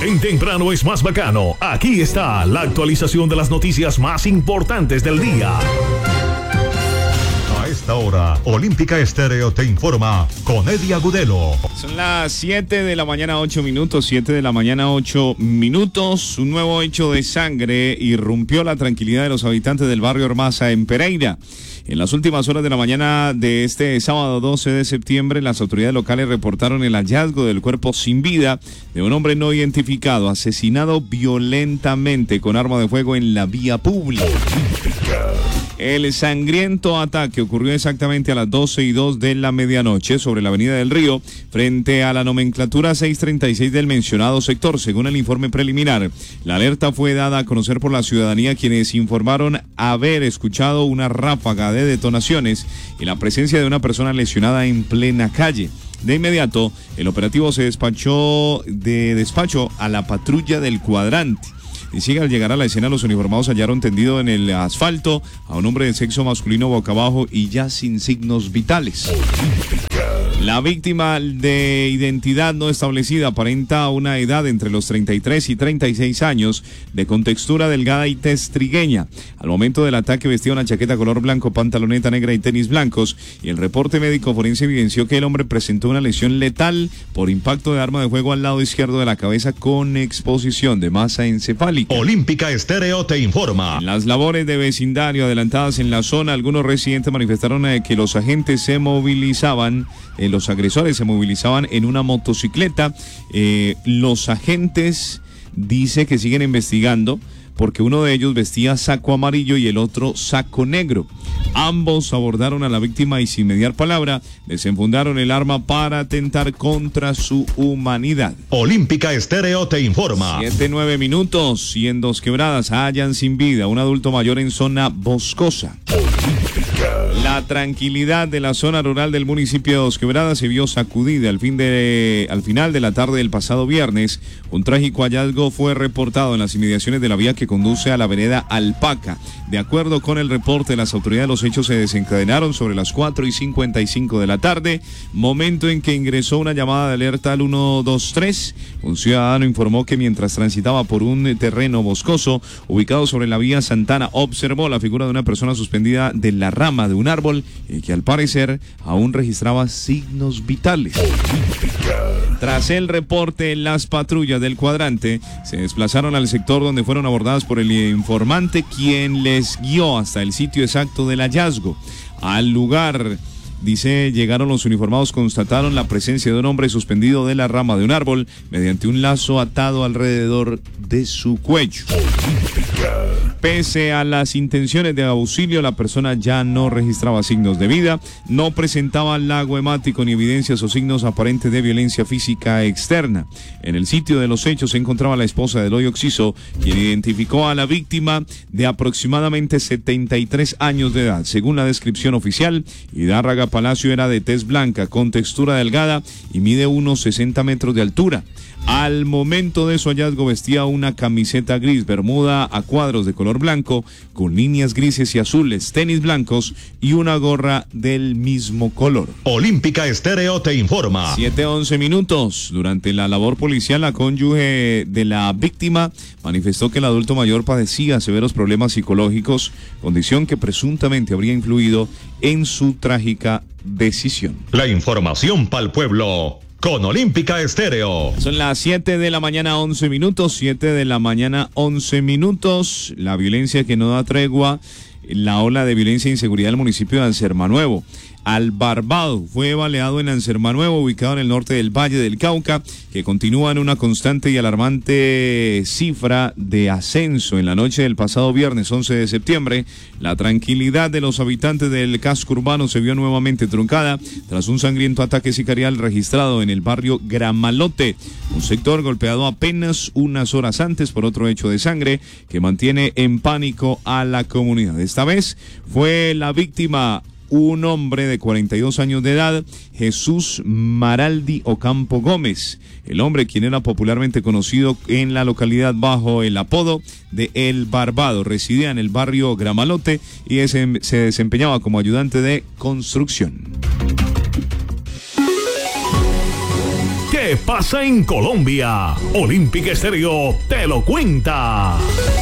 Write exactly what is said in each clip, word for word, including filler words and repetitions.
En Temprano es más bacano. Aquí está la actualización de las noticias más importantes del día. A esta hora, Olímpica Estéreo te informa con Eddie Agudelo. Son las siete de la mañana, ocho minutos, siete de la mañana, ocho minutos. Un nuevo hecho de sangre irrumpió la tranquilidad de los habitantes del barrio Ormaza en Pereira. En las últimas horas de la mañana de este sábado doce de septiembre, las autoridades locales reportaron el hallazgo del cuerpo sin vida de un hombre no identificado, asesinado violentamente con arma de fuego en la vía pública. El sangriento ataque ocurrió exactamente a las doce y dos de la medianoche sobre la avenida del Río, frente a la nomenclatura seiscientos treinta y seis del mencionado sector. Según el informe preliminar, la alerta fue dada a conocer por la ciudadanía, quienes informaron haber escuchado una ráfaga de detonaciones y la presencia de una persona lesionada en plena calle. De inmediato, el operativo se despachó de despacho a la patrulla del cuadrante. Y sigue al llegar a la escena, los uniformados hallaron tendido en el asfalto a un hombre de sexo masculino boca abajo y ya sin signos vitales. La víctima de identidad no establecida aparenta una edad entre los treinta y tres y treinta y seis años, de contextura delgada y tez trigueña. Al momento del ataque vestía una chaqueta color blanco, pantaloneta negra y tenis blancos, y el reporte médico forense evidenció que el hombre presentó una lesión letal por impacto de arma de fuego al lado izquierdo de la cabeza con exposición de masa encefálica. Olímpica Estéreo te informa. En las labores de vecindario adelantadas en la zona, algunos residentes manifestaron eh, que los agentes se movilizaban, eh, los agresores se movilizaban en una motocicleta. Eh, los agentes dice que siguen investigando porque uno de ellos vestía saco amarillo y el otro saco negro. Ambos abordaron a la víctima y sin mediar palabra desenfundaron el arma para atentar contra su humanidad. Olímpica Estéreo te informa. Siete, nueve minutos y en Dos Quebradas hallan sin vida un adulto mayor en zona boscosa. La tranquilidad de la zona rural del municipio de Dos Quebradas se vio sacudida al, fin de, al final de la tarde del pasado viernes. Un trágico hallazgo fue reportado en las inmediaciones de la vía que conduce a la vereda Alpaca. De acuerdo con el reporte de las autoridades, los hechos se desencadenaron sobre las cuatro y cincuenta y cinco de la tarde, momento en que ingresó una llamada de alerta al uno dos tres. Un ciudadano informó que mientras transitaba por un terreno boscoso ubicado sobre la vía Santana, observó la figura de una persona suspendida de la rama de un árbol y que al parecer aún registraba signos vitales. Tras el reporte, las patrullas del cuadrante se desplazaron al sector donde fueron abordadas por el informante, quien les guió hasta el sitio exacto del hallazgo. Al lugar, dice, llegaron los uniformados, constataron la presencia de un hombre suspendido de la rama de un árbol mediante un lazo atado alrededor de su cuello. Pese a las intenciones de auxilio, la persona ya no registraba signos de vida, no presentaba lago hemático ni evidencias o signos aparentes de violencia física externa. En el sitio de los hechos se encontraba la esposa de Eloy Oxiso, quien identificó a la víctima de aproximadamente setenta y tres años de edad. Según la descripción oficial, Hidárraga Palacio era de tez blanca, con textura delgada y mide unos sesenta metros de altura. Al momento de su hallazgo vestía una camiseta gris, bermuda a cuadros de color blanco, con líneas grises y azules, tenis blancos y una gorra del mismo color. Olímpica Estéreo te informa. siete once minutos. Durante la labor policial, la cónyuge de la víctima manifestó que el adulto mayor padecía severos problemas psicológicos, condición que presuntamente habría influido en su trágica decisión. La información para el pueblo con Olímpica Estéreo. Son las siete de la mañana, once minutos, siete de la mañana, once minutos. La violencia que no da tregua, la ola de violencia e inseguridad del municipio de Ansermanuevo. Albarbado fue baleado en Ansermanuevo, ubicado en el norte del Valle del Cauca, que continúa en una constante y alarmante cifra de ascenso. En la noche del pasado viernes once de septiembre, la tranquilidad de los habitantes del casco urbano se vio nuevamente truncada tras un sangriento ataque sicarial registrado en el barrio Gramalote, un sector golpeado apenas unas horas antes por otro hecho de sangre que mantiene en pánico a la comunidad. Esta vez fue la víctima un hombre de cuarenta y dos años de edad, Jesús Maraldi Ocampo Gómez. El hombre, quien era popularmente conocido en la localidad bajo el apodo de El Barbado, residía en el barrio Gramalote y ese, se desempeñaba como ayudante de construcción. ¿Qué pasa en Colombia. Olímpica Estéreo te lo cuenta.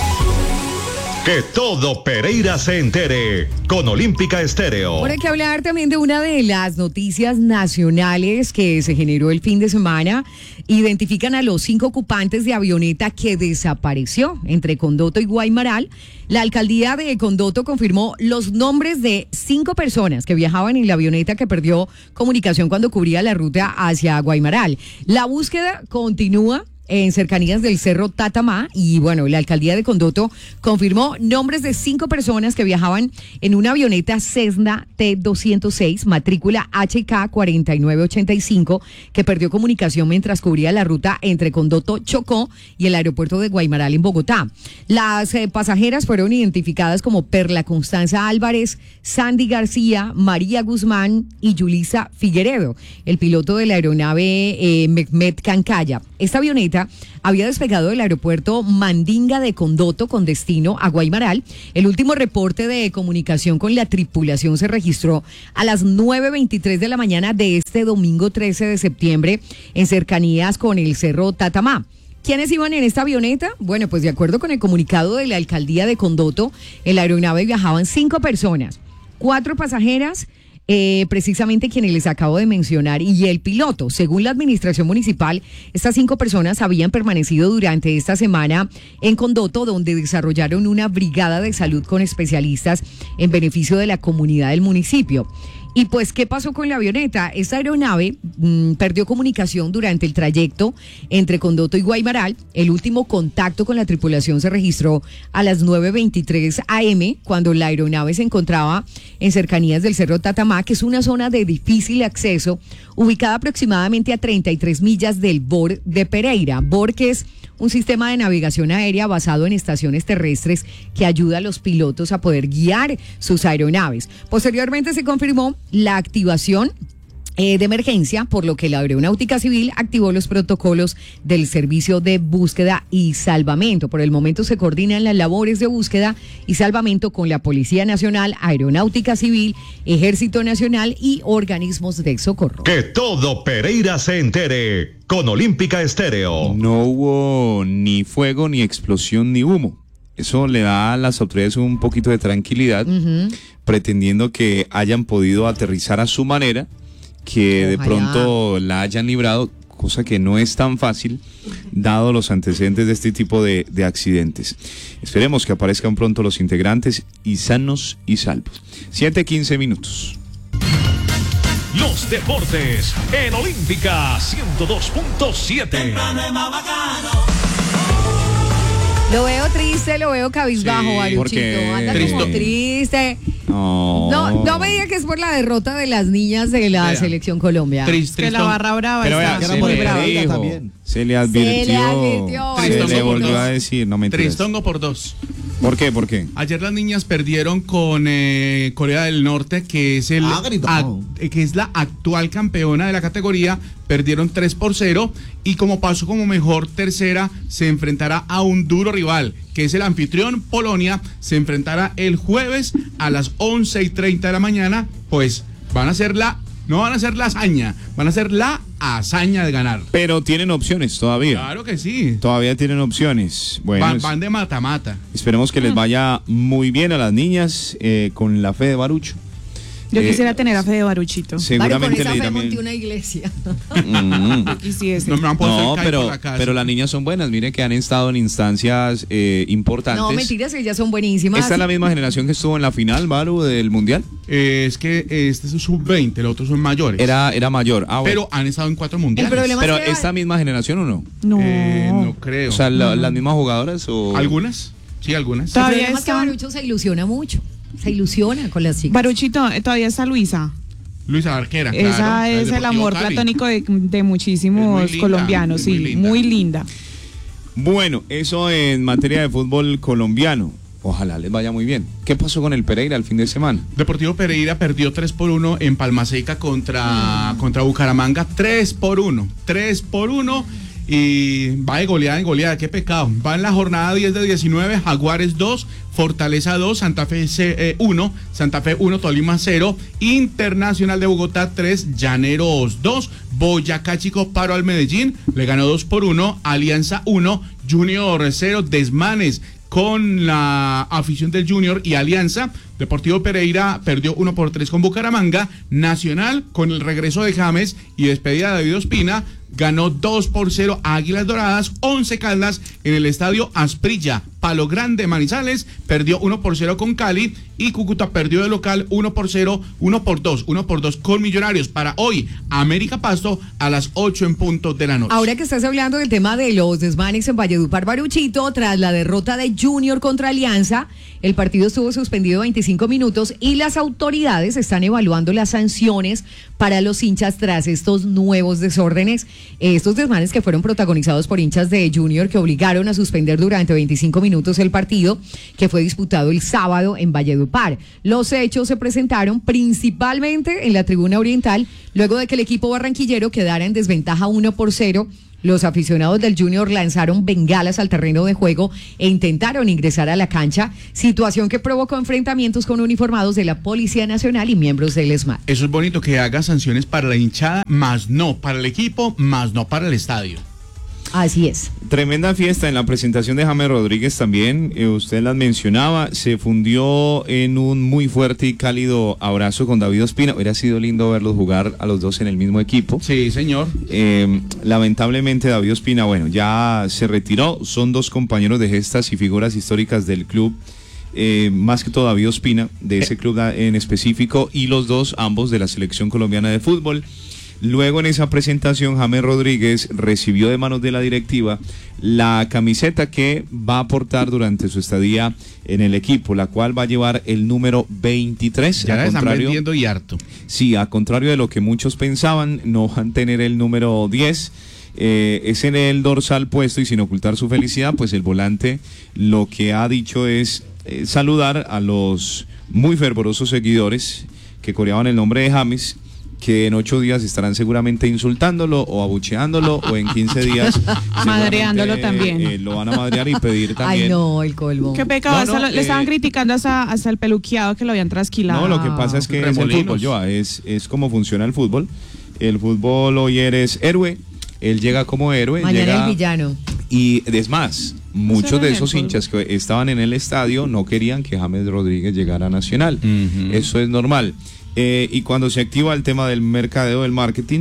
Que todo Pereira se entere con Olímpica Estéreo. Ahora hay que hablar también de una de las noticias nacionales que se generó el fin de semana. Identifican a los cinco ocupantes de avioneta que desapareció entre Condoto y Guaymaral. La alcaldía de Condoto confirmó los nombres de cinco personas que viajaban en la avioneta que perdió comunicación cuando cubría la ruta hacia Guaymaral. La búsqueda continúa en cercanías del Cerro Tatamá y bueno, la alcaldía de Condoto confirmó nombres de cinco personas que viajaban en una avioneta Cessna T doscientos seis, matrícula H K cuarenta y nueve ochenta y cinco, que perdió comunicación mientras cubría la ruta entre Condoto, Chocó y el aeropuerto de Guaymaral en Bogotá. Las eh, pasajeras fueron identificadas como Perla Constanza Álvarez, Sandy García, María Guzmán y Yulisa Figueredo. El piloto de la aeronave eh, Mehmet Cancaya. Esta avioneta había despegado del aeropuerto Mandinga de Condoto con destino a Guaymaral. El último reporte de comunicación con la tripulación se registró a las nueve veintitrés de la mañana de este domingo trece de septiembre en cercanías con el Cerro Tatamá. ¿Quiénes iban en esta avioneta? Bueno, pues de acuerdo con el comunicado de la alcaldía de Condoto, en la aeronave viajaban cinco personas, cuatro pasajeras, Eh, precisamente quienes les acabo de mencionar, y el piloto. Según la administración municipal, estas cinco personas habían permanecido durante esta semana en Condoto, donde desarrollaron una brigada de salud con especialistas en beneficio de la comunidad del municipio. Y pues, ¿qué pasó con la avioneta? Esta aeronave mmm, perdió comunicación durante el trayecto entre Condoto y Guaymaral. El último contacto con la tripulación se registró a las nueve veintitrés a eme, cuando la aeronave se encontraba en cercanías del Cerro Tatamá, que es una zona de difícil acceso, ubicada aproximadamente a treinta y tres millas del B O R de Pereira. B O R, que es un sistema de navegación aérea basado en estaciones terrestres que ayuda a los pilotos a poder guiar sus aeronaves. Posteriormente se confirmó la activación Eh, de emergencia, por lo que la Aeronáutica Civil activó los protocolos del Servicio de Búsqueda y Salvamento. Por el momento se coordinan las labores de búsqueda y salvamento con la Policía Nacional, Aeronáutica Civil, Ejército Nacional y organismos de socorro. Que todo Pereira se entere con Olímpica Estéreo. No hubo ni fuego, ni explosión, ni humo. Eso le da a las autoridades un poquito de tranquilidad, uh-huh. pretendiendo que hayan podido aterrizar a su manera, que Ojalá. de pronto la hayan librado, cosa que no es tan fácil, dado los antecedentes de este tipo de, de accidentes. Esperemos que aparezcan pronto los integrantes y sanos y salvos. siete quince minutos. Los deportes en Olímpica ciento dos punto siete. Lo veo triste, lo veo cabizbajo, Baruchito. Sí, anda como triste. No. no, no me diga que es por la derrota de las niñas de la Vea. Selección Colombia. Triste, que la barra brava Pero está. Vea, se, muy brava también. se le advirtió. Se le advirtió. Se le volvió a decir, no me interesa. Tristongo por dos. ¿Por qué? ¿Por qué? Ayer las niñas perdieron con eh, Corea del Norte, que es el ah, a, que es la actual campeona de la categoría. Perdieron tres por cero y como pasó como mejor tercera, se enfrentará a un duro rival, que es el anfitrión Polonia. Se enfrentará el jueves a las once y treinta de la mañana. Pues van a hacer la, no van a hacer la hazaña, van a hacer la hazaña de ganar. Pero tienen opciones todavía. Claro que sí. Todavía tienen opciones. Bueno, van, van de mata-mata. Esperemos que les vaya muy bien a las niñas eh, con la fe de Barucho. Yo eh, quisiera tener a fe de Baruchito. Seguramente con esa le fe monté una iglesia. Mm. Quisiese. No, me van no pero, pero las niñas son buenas. Mire que han estado en instancias eh, importantes. No, mentiras, ellas son buenísimas. ¿Esta es la misma generación que estuvo en la final, Baru, del Mundial? Eh, es que este es sub veinte, los otros son mayores. Era, era mayor. Ah, bueno. Pero han estado en cuatro mundiales. Pero es que ¿esta misma generación o no? No. Eh, no creo. O sea, la, ¿las mismas jugadoras o...? ¿Algunas? Sí, algunas. Todavía es que Barucho se ilusiona mucho. Se ilusiona con las chicas. Baruchito, todavía está Luisa. Luisa Arquera, Esa claro, es el amor Cali. platónico de, de muchísimos linda, colombianos, sí, muy linda. muy linda. Bueno, eso en materia de fútbol colombiano. Ojalá les vaya muy bien. ¿Qué pasó con el Pereira el fin de semana? Deportivo Pereira perdió tres por uno en Palma Seca contra, mm. contra Bucaramanga. tres por uno. tres por uno. y va de goleada en goleada, qué pecado. Va en la jornada diez de diecinueve, Jaguares dos, Fortaleza dos, Santa Fe uno, Santa Fe uno, Tolima cero, Internacional de Bogotá tres, Llaneros dos, Boyacá Chico paró al Medellín, le ganó dos por uno, Alianza uno, Junior cero, desmanes con la afición del Junior y Alianza. Deportivo Pereira perdió uno por tres con Bucaramanga. Nacional, con el regreso de James y despedida de David Ospina, ganó dos por cero a Águilas Doradas. Once Caldas en el estadio Asprilla. Palo Grande Manizales perdió uno por cero con Cali y Cúcuta perdió de local uno por cero, uno por dos, uno por dos con Millonarios. Para hoy, América Pasto a las ocho en punto de la noche. Ahora que estás hablando del tema de los desmanes en Valledupar, Baruchito, tras la derrota de Junior contra Alianza, el partido estuvo suspendido veinticinco minutos y las autoridades están evaluando las sanciones para los hinchas tras estos nuevos desórdenes, estos desmanes que fueron protagonizados por hinchas de Junior que obligaron a suspender durante veinticinco minutos el partido que fue disputado el sábado en Valledupar. Los hechos se presentaron principalmente en la tribuna oriental luego de que el equipo barranquillero quedara en desventaja uno por cero. Los aficionados del Junior lanzaron bengalas al terreno de juego e intentaron ingresar a la cancha, situación que provocó enfrentamientos con uniformados de la Policía Nacional y miembros del ESMAD. Eso es bonito, que haga sanciones para la hinchada, más no para el equipo, más no para el estadio. Así es. Tremenda fiesta en la presentación de James Rodríguez también, eh, usted las mencionaba, se fundió en un muy fuerte y cálido abrazo con David Ospina. Hubiera sido lindo verlos jugar a los dos en el mismo equipo. Sí, señor. Eh, lamentablemente David Ospina, bueno, ya se retiró, son dos compañeros de gestas y figuras históricas del club. Eh, más que todo David Ospina, de ese club en específico, y los dos, ambos de la selección colombiana de fútbol. Luego en esa presentación James Rodríguez recibió de manos de la directiva la camiseta que va a portar durante su estadía en el equipo, la cual va a llevar el número veintitrés. Ya la están vendiendo y harto. Sí, a contrario de lo que muchos pensaban, no van a tener el número diez. Eh, es en el dorsal puesto y sin ocultar su felicidad, pues el volante lo que ha dicho es eh, saludar a los muy fervorosos seguidores que coreaban el nombre de James, que en ocho días estarán seguramente insultándolo o abucheándolo o en quince días madreándolo también. Eh, lo van a madrear y pedir también. Ay, no, el colmo. Qué pecado, no, no, lo, eh, le estaban criticando hasta, hasta el peluqueado que lo habían trasquilado. No, lo que pasa es que es el fútbol, Joa, es, es como funciona el fútbol. El fútbol hoy eres héroe, él llega como héroe. Mañana llega, el villano. Y es más, muchos de esos hinchas que estaban en el estadio no querían que James Rodríguez llegara a Nacional. Uh-huh. Eso es normal. Eh, y cuando se activa el tema del mercadeo, del marketing,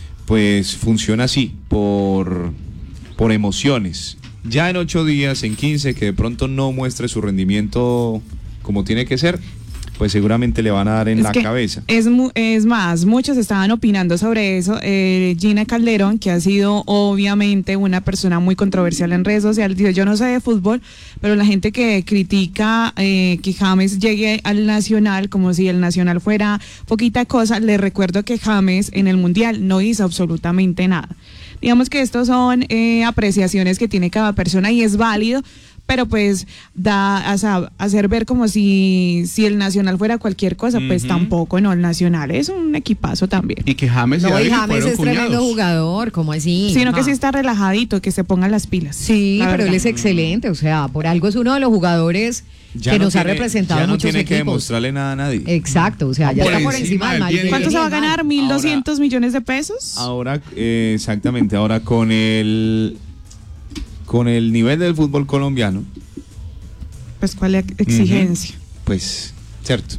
pues funciona así, por, por emociones. Ya en ocho días, en quince, que de pronto no muestre su rendimiento como tiene que ser, pues seguramente le van a dar en es la cabeza. Es, es más, muchos estaban opinando sobre eso. Eh, Gina Calderón, que ha sido obviamente una persona muy controversial en redes sociales, dice: yo no sé de fútbol, pero la gente que critica eh, que James llegue al Nacional como si el Nacional fuera poquita cosa, le recuerdo que James en el Mundial no hizo absolutamente nada. Digamos que estos son eh, apreciaciones que tiene cada persona y es válido, pero pues da, o sea, hacer ver como si, si el Nacional fuera cualquier cosa, uh-huh. Pues tampoco, no, el Nacional es un equipazo también. Y que James, no, y y James es cuñados. Tremendo jugador, ¿cómo así? Sino ah. que sí está relajadito, que se pongan las pilas. Sí, pero verdad. Él es excelente, o sea, por algo es uno de los jugadores ya que no nos tiene, ha representado ya no muchos tiene equipos. que demostrarle nada a nadie. Exacto, o sea, ya por está por encima encima del mal. ¿Cuánto se va a ganar? ¿mil doscientos millones de pesos? Ahora, eh, exactamente, ahora con el con el nivel del fútbol colombiano, pues cuál es la exigencia. Uh-huh. Pues, cierto.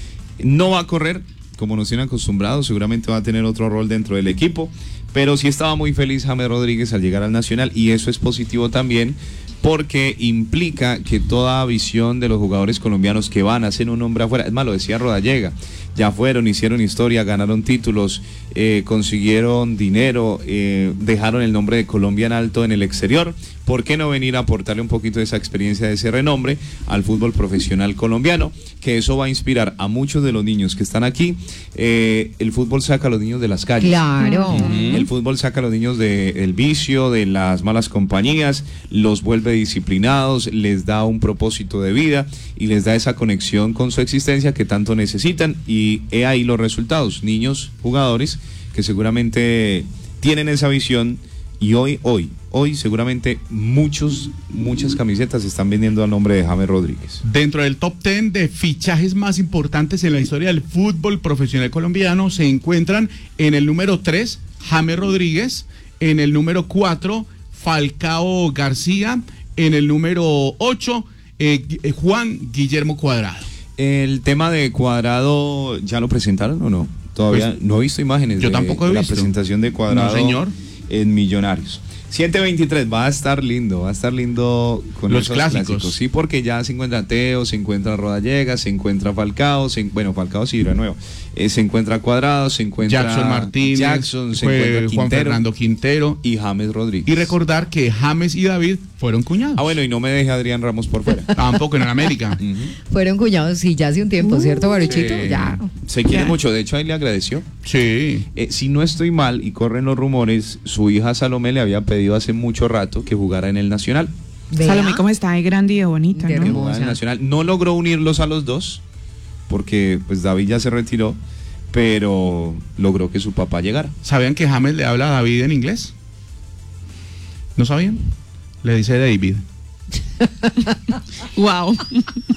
No va a correr como nos tienen acostumbrados, seguramente va a tener otro rol dentro del equipo, pero sí estaba muy feliz James Rodríguez al llegar al Nacional, y eso es positivo también, porque implica que toda visión de los jugadores colombianos que van a hacer un nombre afuera, es más, lo decía Rodallega, ya fueron, hicieron historia, ganaron títulos, eh, consiguieron dinero, eh, dejaron el nombre de Colombia en alto en el exterior. ¿Por qué no venir a aportarle un poquito de esa experiencia, de ese renombre al fútbol profesional colombiano? Que eso va a inspirar a muchos de los niños que están aquí. Eh, el fútbol saca a los niños de las calles. Claro. Uh-huh. El fútbol saca a los niños del de, vicio, de las malas compañías, los vuelve disciplinados, les da un propósito de vida y les da esa conexión con su existencia que tanto necesitan, y he ahí los resultados. Niños, jugadores que seguramente tienen esa visión Y hoy, hoy, hoy seguramente muchos, muchas camisetas se están vendiendo al nombre de James Rodríguez. Dentro del top diez de fichajes más importantes en la historia del fútbol profesional colombiano se encuentran en el número tres, James Rodríguez, en el número cuatro, Falcao García, en el número ocho, eh, Juan Guillermo Cuadrado. El tema de Cuadrado, ¿ya lo presentaron o no? Todavía Pues, no he visto imágenes yo de, tampoco he de la visto. presentación de Cuadrado. No, señor. En Millonarios. siete veintitrés, va a estar lindo, va a estar lindo con los esos clásicos. clásicos. Sí, porque ya se encuentra Teo, se encuentra Rodallega, se encuentra Falcao, se, bueno, Falcao sí, de nuevo. Eh, se encuentra Cuadrado, se encuentra Jackson Martínez, Jackson, se fue encuentra Juan Quintero Fernando Quintero. y James Rodríguez. Y recordar que James y David fueron cuñados. Ah, bueno, y no me deje Adrián Ramos por fuera. Tampoco en América. Ujú. Fueron cuñados, sí, ya hace un tiempo, ¿cierto, Baruchito? sí. Ya. Se quiere Ya. mucho, de hecho ahí le agradeció. Sí. Eh, si no estoy mal y corren los rumores, su hija Salomé le había pedido hace mucho rato que jugara en el Nacional. Vea. Salomé, ¿cómo está? De grande y de bonita, De ¿no? Que jugara en el Hermosa. Nacional. No logró unirlos a los dos, porque pues David ya se retiró, pero logró que su papá llegara. ¿Sabían que James le habla a David en inglés? ¿No sabían? Le dice David. Wow.